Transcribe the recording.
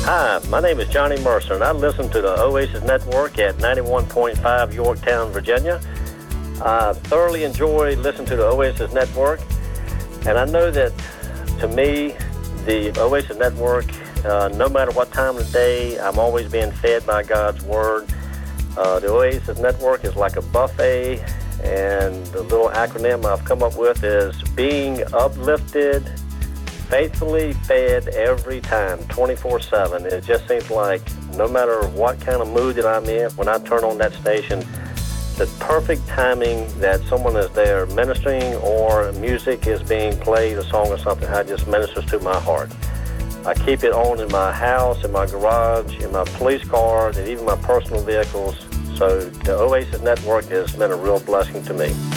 Hi, my name is Johnny Mercer, and I listen to the Oasis Network at 91.5 Yorktown, Virginia. I thoroughly enjoy listening to the Oasis Network, and I know that, to me, the Oasis Network, no matter what time of the day, I'm always being fed by God's Word. The Oasis Network is like a buffet, and the little acronym I've come up with is being uplifted, faithfully fed every time, 24/7. It just seems like no matter what kind of mood that I'm in, when I turn on that station, the perfect timing that someone is there ministering or music is being played, a song or something, it just ministers to my heart. I keep it on in my house, in my garage, in my police cars, and even my personal vehicles. So the Oasis Network has been a real blessing to me.